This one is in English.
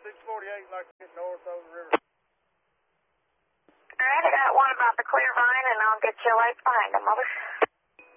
648, like to get north of the river. All right, I got one about the clear vine, and I'll get you lights behind them, over.